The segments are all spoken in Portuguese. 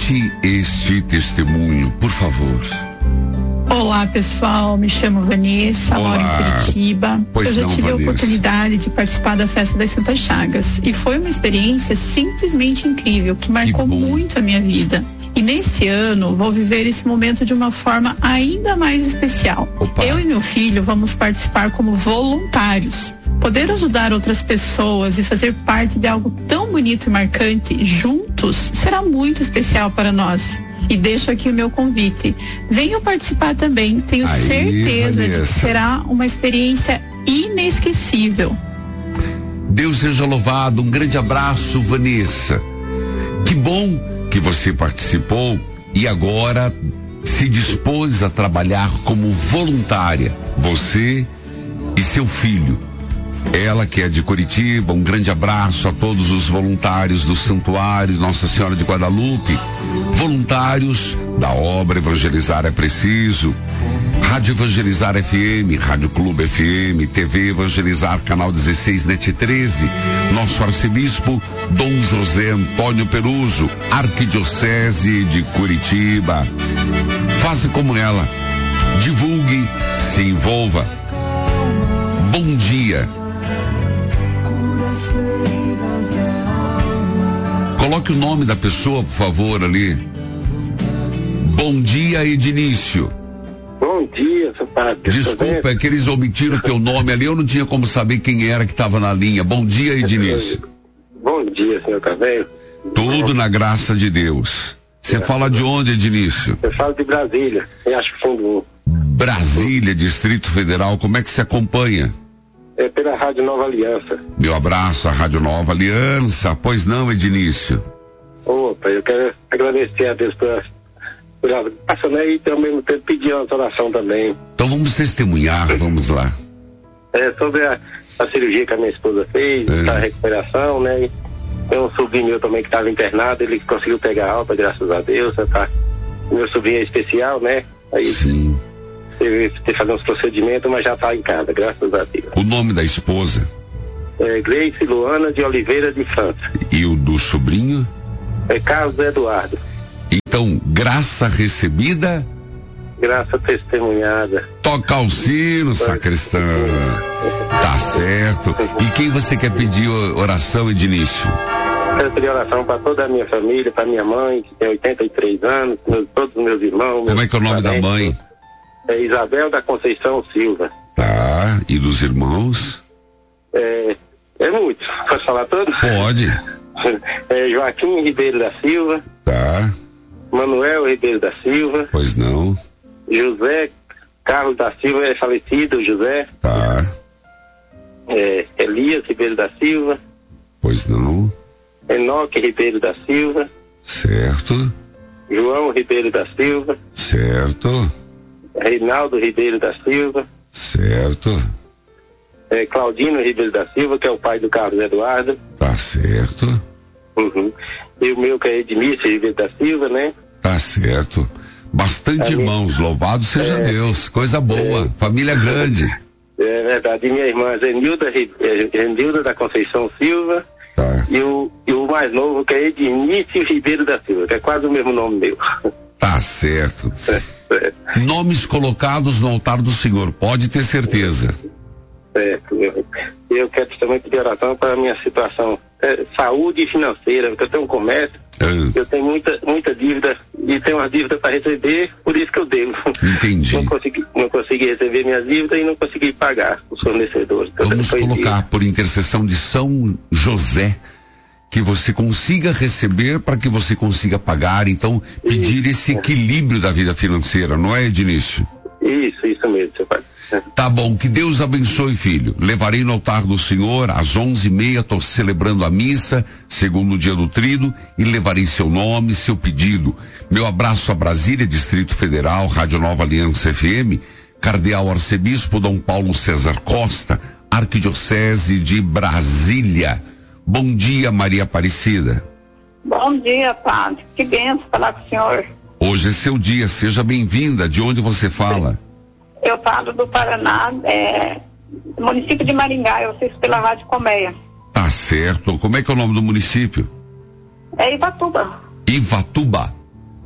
Conte este testemunho, por favor. Olá, pessoal, me chamo Vanessa, moro em Curitiba. Eu já tive a oportunidade de participar da Festa das Santas Chagas e foi uma experiência simplesmente incrível, que marcou muito a minha vida. E nesse ano vou viver esse momento de uma forma ainda mais especial. Eu e meu filho vamos participar como voluntários. Poder ajudar outras pessoas e fazer parte de algo tão bonito e marcante juntos será muito especial para nós. E deixo aqui o meu convite. Venham participar também. Tenho certeza de que será uma experiência inesquecível. Deus seja louvado. Um grande abraço, Vanessa. Que bom que você participou e agora se dispôs a trabalhar como voluntária. Você e seu filho. Ela que é de Curitiba, um grande abraço a todos os voluntários do Santuário Nossa Senhora de Guadalupe, voluntários da obra Evangelizar é Preciso, Rádio Evangelizar FM, Rádio Clube FM, TV Evangelizar, Canal 16, NET 13, nosso arcebispo Dom José Antônio Peruso, Arquidiocese de Curitiba. Faça como ela, divulgue, se envolva. Bom dia. Coloque o nome da pessoa, por favor, ali. Bom dia, Ednício. Bom dia, seu padre. Desculpa, é que eles omitiram o teu nome ali, eu não tinha como saber quem era que estava na linha. Bom dia, Ednício. Bom dia, senhor Caveiro. Tudo na graça de Deus. Você fala de onde, Ednício? Eu falo de Brasília, eu acho fundo 1. Brasília, Distrito Federal, como é que se acompanha? É pela Rádio Nova Aliança. Meu abraço à Rádio Nova Aliança. Pois não, Ednício? Opa, eu quero agradecer a Deus por passando aí e ao mesmo tempo pedir uma oração também. Então vamos testemunhar, vamos lá. Sobre a cirurgia que a minha esposa fez, a recuperação, né? E tem um sobrinho meu também que estava internado, ele conseguiu pegar alta, graças a Deus, tá? Meu sobrinho é especial, né? Aí sim. Teve que fazer uns procedimentos, mas já está em casa, graças a Deus. O nome da esposa? Gleice Luana de Oliveira de França. E o do sobrinho? Carlos Eduardo. Então, graça recebida? Graça testemunhada. Toca o sino, sacristão. Tá certo. E quem você quer pedir oração, Ednício? Quero pedir oração para toda a minha família, para minha mãe, que tem 83 anos, todos os meus irmãos. Como é que é o nome da mãe? Isabel da Conceição Silva. Tá, e dos irmãos? É muito. Posso falar todos? Pode. Joaquim Ribeiro da Silva. Tá. Manuel Ribeiro da Silva. Pois não. José Carlos da Silva é falecido, José. Tá. Elias Ribeiro da Silva. Pois não. Enoque Ribeiro da Silva. Certo. João Ribeiro da Silva. Certo. Reinaldo Ribeiro da Silva. Certo. Claudino Ribeiro da Silva, que é o pai do Carlos Eduardo. Tá certo. Uhum. E o meu que é Edmício Ribeiro da Silva, né? Tá certo. Bastante irmãos, louvado seja Deus, coisa boa, família grande. É verdade, e minha irmã Zenilda da Conceição Silva. Tá. E o mais novo que é Edmício Ribeiro da Silva, que é quase o mesmo nome meu. Tá certo. Nomes colocados no altar do Senhor, pode ter certeza. Certo. Eu quero também pedir oração para a minha situação saúde financeira, porque eu tenho um comércio, eu tenho muita dívida e tenho uma dívida para receber, por isso que eu devo. Entendi. Não consegui receber minha dívida e não consegui pagar os fornecedores. Vamos colocar por intercessão de São José que você consiga receber para que você consiga pagar, então pedir esse equilíbrio da vida financeira, não é, Ednício? Isso mesmo, seu pai. Tá bom, que Deus abençoe, filho. Levarei no altar do Senhor, às 11h30, estou celebrando a missa, segundo dia do trido, e levarei seu nome, seu pedido. Meu abraço a Brasília, Distrito Federal, Rádio Nova Aliança FM, Cardeal Arcebispo Dom Paulo César Costa, Arquidiocese de Brasília. Bom dia, Maria Aparecida. Bom dia, padre. Que benção falar com o senhor. Hoje é seu dia, seja bem-vinda. De onde você fala? Eu falo do Paraná, município de Maringá, eu assisto pela Rádio Colmeia. Tá certo. Como é que é o nome do município? É Ivatuba. Ivatuba.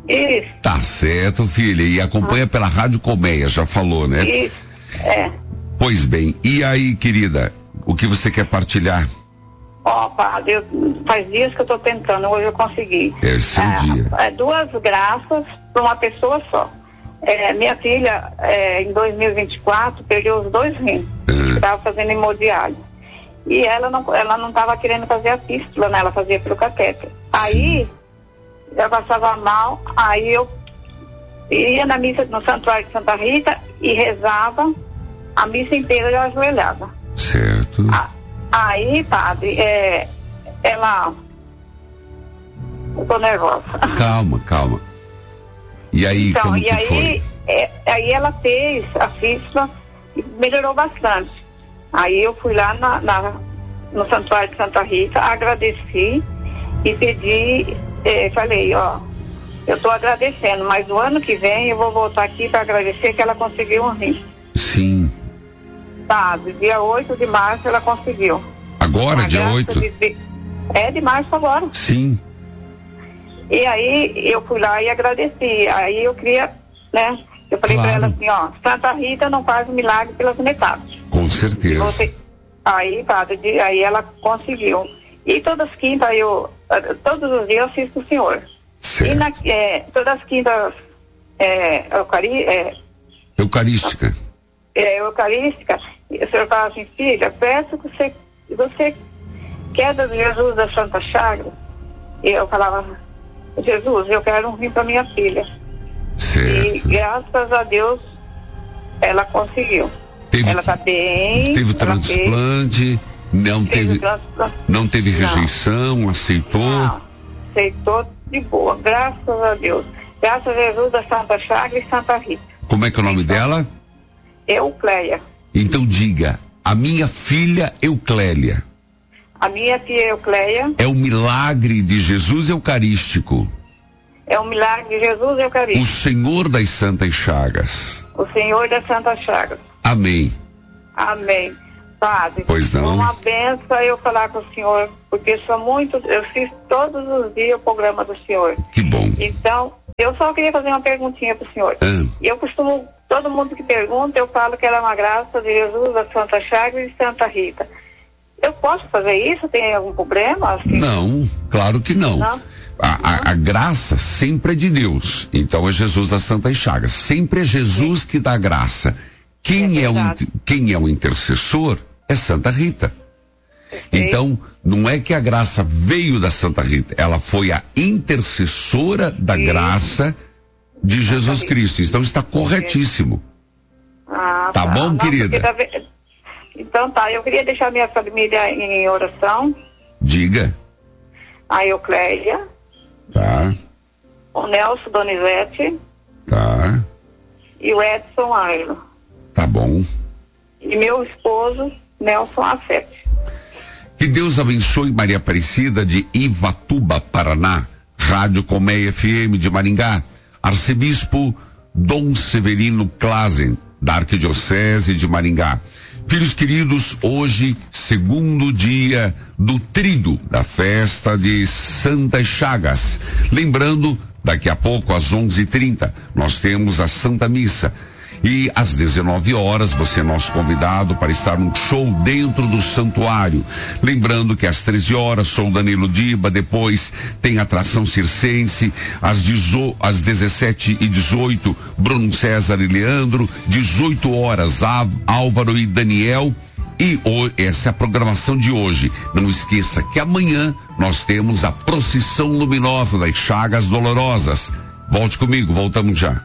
Isso. Tá certo, filha. E acompanha pela Rádio Colmeia, já falou, né? Isso. É. Pois bem. E aí, querida, o que você quer partilhar? Padre, faz dias que eu tô tentando, hoje eu consegui. Esse é o dia. 2 graças para uma pessoa só. Minha filha, em 2024, perdeu os 2 rins. Estava fazendo hemodiálise. E ela não estava querendo fazer a fístula, né? Ela fazia pelo catéter. Aí, ela passava mal, aí eu ia na missa no Santuário de Santa Rita e rezava a missa inteira, eu ajoelhava. Certo. Aí, padre, ela... Eu tô nervosa. Calma. E aí, então, como que foi? Aí ela fez a fístula e melhorou bastante. Aí eu fui lá no Santuário de Santa Rita, agradeci e pedi, falei, eu tô agradecendo, mas no ano que vem eu vou voltar aqui para agradecer que ela conseguiu um rim. Sim. Sabe, dia 8 de março ela conseguiu. Agora, dia 8? De março agora. Sim. E aí eu fui lá e agradeci. Aí eu queria, né? Eu falei para ela assim, Santa Rita não faz milagre pelas metades. Com certeza. Aí, padre, aí ela conseguiu. E todas as quintas todos os dias eu assisto o senhor. Certo. E todas as quintas Eucarística. Eucarística, o senhor fala assim, filha, peço que você quer de Jesus da Santa Chagas. E eu falava, Jesus, eu quero um rim para minha filha. Certo. E graças a Deus ela conseguiu. Ela está bem. Teve transplante, não teve rejeição, aceitou? Não, aceitou de boa, graças a Deus. Graças a Jesus da Santa Chagas e Santa Rita. Como é que é o nome dela? Eucléia. Então diga, a minha filha Euclélia. A minha filha Eucléia. É o milagre de Jesus Eucarístico. É o milagre de Jesus Eucarístico. O Senhor das Santas Chagas. O Senhor das Santas Chagas. Amém. Amém. Padre, pois não. Uma benção eu falar com o senhor, porque eu fiz todos os dias o programa do senhor. Que bom. Então, eu só queria fazer uma perguntinha pro senhor. E eu costumo, todo mundo que pergunta, eu falo que ela é uma graça de Jesus, da Santa Chagas e Santa Rita. Eu posso fazer isso? Tem algum problema? Assim? Não, claro que não. Não? A graça sempre é de Deus. Então é Jesus das Santas Chagas. Sempre é Jesus que dá graça. Quem é o intercessor é Santa Rita. Então, não é que a graça veio da Santa Rita, ela foi a intercessora da graça de Jesus Cristo. Então está corretíssimo. Tá bom, querida? Então tá, eu queria deixar minha família em oração. Diga. A Eucléia. Tá. O Nelson Donizete. Tá. E o Edson Ailo. Tá bom. E meu esposo, Nelson Afete. Que Deus abençoe Maria Aparecida de Ivatuba, Paraná. Rádio Colmeia FM de Maringá. Arcebispo Dom Severino Klazen, da Arquidiocese de Maringá. Filhos queridos, hoje, segundo dia do tríduo da festa de Santas Chagas. Lembrando, daqui a pouco, às 11h30, nós temos a Santa Missa. E às 19 horas, você é nosso convidado para estar num show dentro do santuário. Lembrando que às 13 horas, sou Danilo Diba, depois tem atração circense, às 17h18, Bruno César e Leandro, 18 horas, Álvaro e Daniel. E essa é a programação de hoje. Não esqueça que amanhã nós temos a procissão luminosa das Chagas Dolorosas. Volte comigo, voltamos já.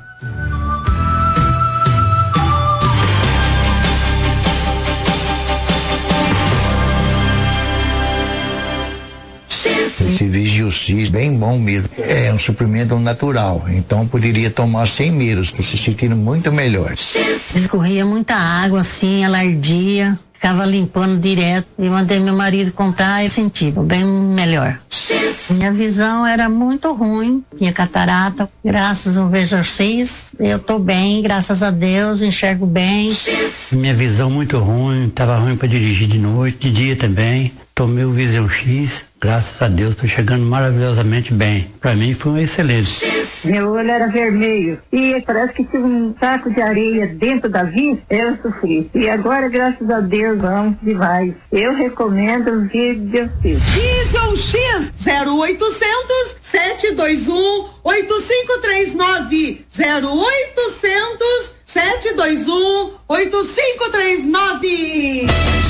Esse Vigil-C, bem bom mesmo. É um suprimento natural, então poderia tomar 100 ml, se sentindo muito melhor. Escorria muita água assim, ela ardia, ficava limpando direto e mandei meu marido comprar e senti bem melhor. Minha visão era muito ruim, tinha catarata, graças ao Vigil-C, eu tô bem, graças a Deus, enxergo bem. Minha visão muito ruim, tava ruim para dirigir de noite, de dia também. Tomei o Vigil-C, graças a Deus, tô chegando maravilhosamente bem. Para mim foi um excelente. Meu olho era vermelho e parece que tinha um saco de areia dentro da vista. Eu sofri. E agora, graças a Deus, vamos demais. Eu recomendo o Vision X. Vision X 0800 721 8539 0800 721 8539.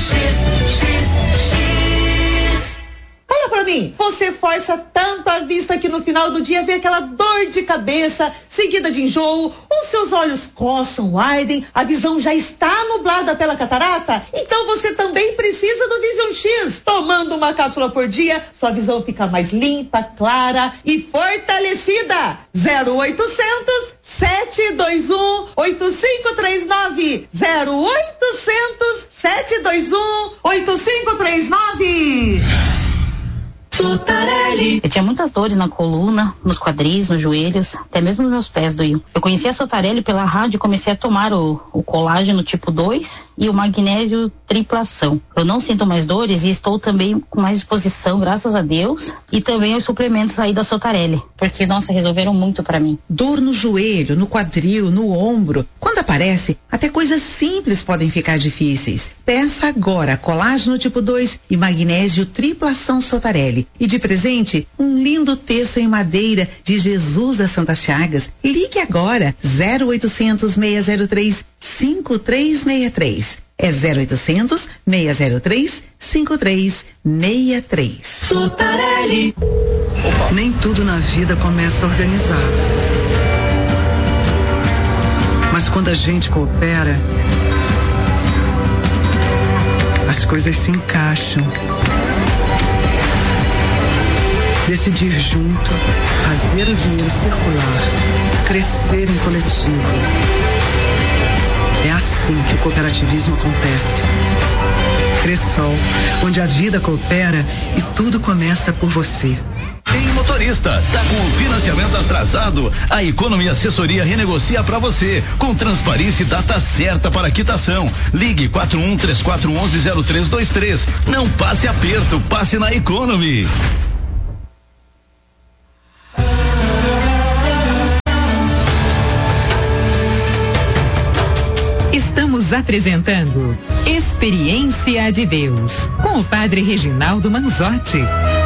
Fala pra mim, você força tanto a vista que no final do dia vem aquela dor de cabeça, seguida de enjoo, os seus olhos coçam, ardem, a visão já está nublada pela catarata? Então você também precisa do Vision X. Tomando uma cápsula por dia, sua visão fica mais limpa, clara e fortalecida. 0800 721 8539 0800 721 8539. Sotarelli. Eu tinha muitas dores na coluna, nos quadris, nos joelhos, até mesmo nos meus pés doíam. Eu conheci a Sotarelli pela rádio e comecei a tomar o colágeno tipo 2 e o magnésio triplação. Eu não sinto mais dores e estou também com mais disposição, graças a Deus, e também os suplementos aí da Sotarelli, porque, nossa, resolveram muito pra mim. Dor no joelho, no quadril, no ombro. Quando aparece, até coisas simples podem ficar difíceis. Peça agora colágeno tipo 2 e magnésio triplação Sotarelli. E de presente, um lindo texto em madeira de Jesus das Santas Chagas. Ligue agora, 0800 603 5363. É 0800 603 5363. Sotarelli. Nem tudo na vida começa organizado. Mas quando a gente coopera, as coisas se encaixam. Decidir junto, fazer o dinheiro circular, crescer em coletivo. É assim que o cooperativismo acontece. Cressol, onde a vida coopera e tudo começa por você. Tem motorista, tá com o financiamento atrasado? A Economy Assessoria renegocia pra você, com transparência e data certa para quitação. Ligue 4134110323. Não passe aperto, passe na Economy. Estamos apresentando Experiência de Deus com o Padre Reginaldo Manzotti.